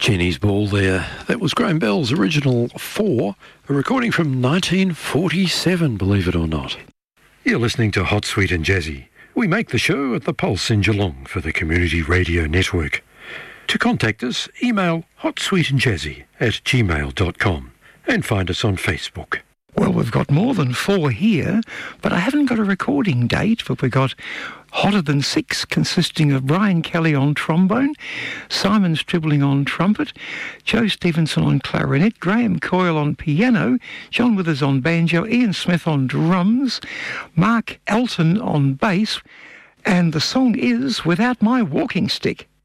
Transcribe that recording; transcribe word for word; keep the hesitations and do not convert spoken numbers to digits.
Jenny's Ball there. That was Graham Bell's original Four, a recording from nineteen forty-seven, believe it or not. You're listening to Hot, Sweet and Jazzy. We make the show at the Pulse in Geelong for the Community Radio Network. To contact us, email hotsweetandjazzy at gmail dot com and find us on Facebook. Well, we've got more than four here, but I haven't got a recording date, but we've got Hotter Than Six, consisting of Brian Kelly on trombone, Simon Stribling on trumpet, Joe Stevenson on clarinet, Graham Coyle on piano, John Withers on banjo, Ian Smith on drums, Mark Elton on bass, and the song is Without My Walking Stick.